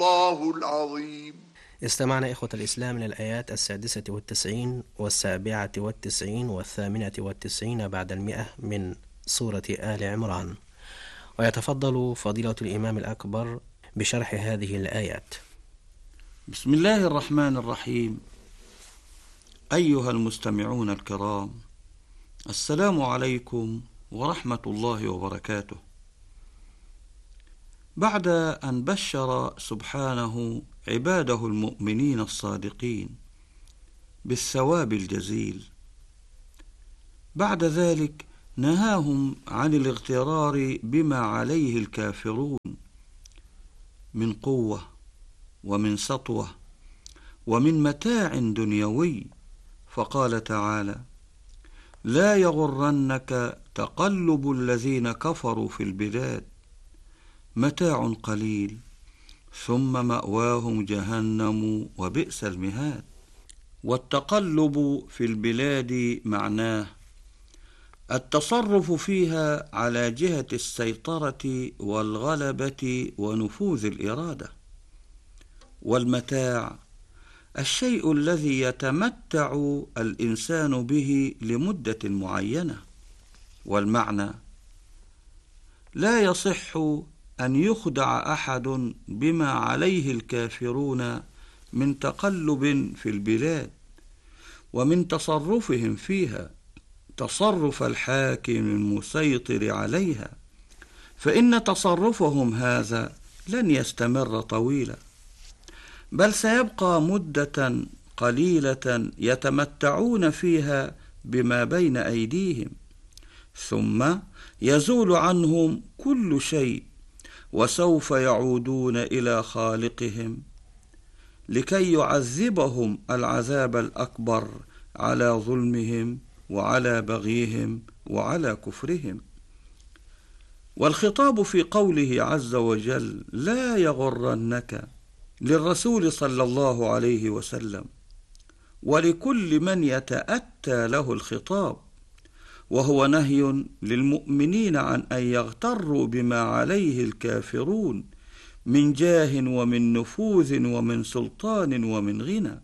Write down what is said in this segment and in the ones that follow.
الله العظيم. استمعنا إخوة الإسلام للآيات 96 والسابعة 90 والثامنة بعد 100 من سورة آل عمران. ويتفضل فضيلة الإمام الأكبر بشرح هذه الآيات. بسم الله الرحمن الرحيم. أيها المستمعون الكرام، السلام عليكم ورحمة الله وبركاته. بعد أن بشر سبحانه عباده المؤمنين الصادقين بالثواب الجزيل، بعد ذلك نهاهم عن الاغترار بما عليه الكافرون من قوة ومن سطوة ومن متاع دنيوي، فقال تعالى: لا يغرنك تقلب الذين كفروا في البلاد، متاع قليل ثم مأواهم جهنم وبئس المهاد. والتقلب في البلاد معناه التصرف فيها على جهة السيطرة والغلبة ونفوذ الإرادة. والمتاع الشيء الذي يتمتع الإنسان به لمدة معينة. والمعنى: لا يصح أن يخدع أحد بما عليه الكافرون من تقلب في البلاد ومن تصرفهم فيها تصرف الحاكم المسيطر عليها، فإن تصرفهم هذا لن يستمر طويلا، بل سيبقى مدة قليلة يتمتعون فيها بما بين أيديهم، ثم يزول عنهم كل شيء، وسوف يعودون إلى خالقهم لكي يعذبهم العذاب الأكبر على ظلمهم وعلى بغيهم وعلى كفرهم. والخطاب في قوله عز وجل لا يغرنك للرسول صلى الله عليه وسلم ولكل من يتأتى له الخطاب، وهو نهي للمؤمنين عن أن يغتروا بما عليه الكافرون من جاه ومن نفوذ ومن سلطان ومن غنى.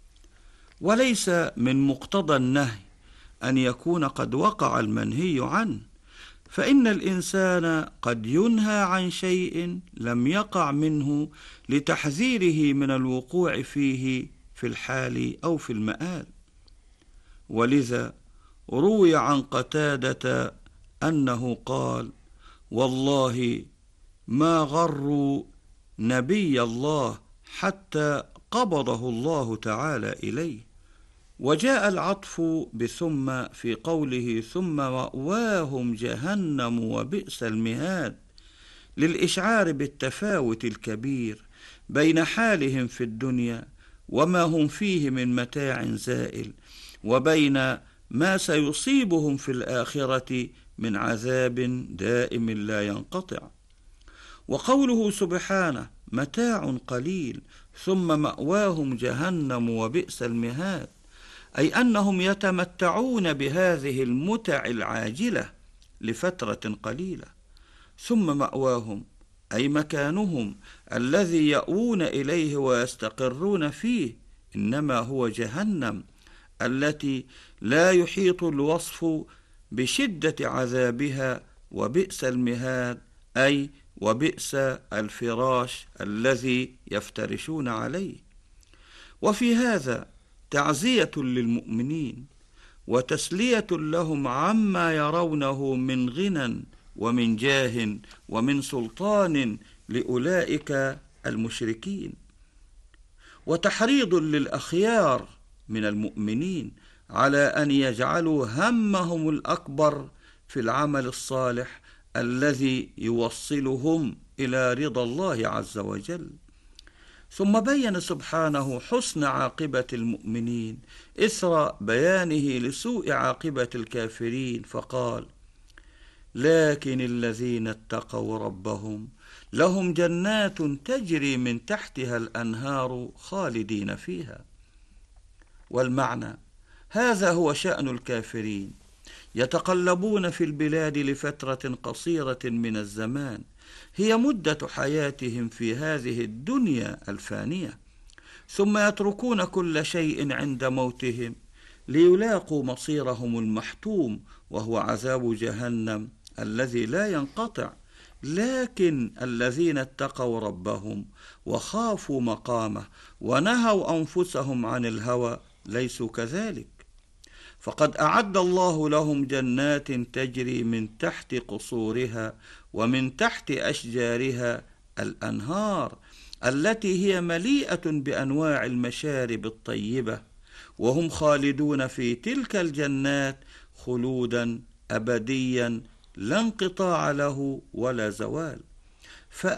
وليس من مقتضى النهي أن يكون قد وقع المنهي عنه، فإن الإنسان قد ينهى عن شيء لم يقع منه لتحذيره من الوقوع فيه في الحال أو في المآل. ولذا روي عن قتادة أنه قال: والله ما غروا نبي الله حتى قبضه الله تعالى إليه. وجاء العطف بثم في قوله ثم مأواهم جهنم وبئس المهاد للإشعار بالتفاوت الكبير بين حالهم في الدنيا وما هم فيه من متاع زائل، وبين ما سيصيبهم في الآخرة من عذاب دائم لا ينقطع. وقوله سبحانه متاع قليل ثم مأواهم جهنم وبئس المهاد، أي أنهم يتمتعون بهذه المتع العاجلة لفترة قليلة، ثم مأواهم أي مكانهم الذي يأوون إليه ويستقرون فيه إنما هو جهنم، التي لا يحيط الوصف بشدة عذابها. وبئس المهاد أي وبئس الفراش الذي يفترشون عليه. وفي هذا تعزية للمؤمنين وتسلية لهم عما يرونه من غنى ومن جاه ومن سلطان لأولئك المشركين، وتحريض للأخيار من المؤمنين على أن يجعلوا همهم الأكبر في العمل الصالح الذي يوصلهم إلى رضا الله عز وجل. ثم بين سبحانه حسن عاقبة المؤمنين إثر بيانه لسوء عاقبة الكافرين، فقال: لكن الذين اتقوا ربهم لهم جنات تجري من تحتها الأنهار خالدين فيها. والمعنى: هذا هو شأن الكافرين، يتقلبون في البلاد لفترة قصيرة من الزمان هي مدة حياتهم في هذه الدنيا الفانية، ثم يتركون كل شيء عند موتهم ليلاقوا مصيرهم المحتوم، وهو عذاب جهنم الذي لا ينقطع. لكن الذين اتقوا ربهم وخافوا مقامه ونهوا أنفسهم عن الهوى ليسوا كذلك، فقد أعد الله لهم جنات تجري من تحت قصورها ومن تحت أشجارها الأنهار التي هي مليئة بأنواع المشارب الطيبة، وهم خالدون في تلك الجنات خلودا أبديا لا انقطاع له ولا زوال.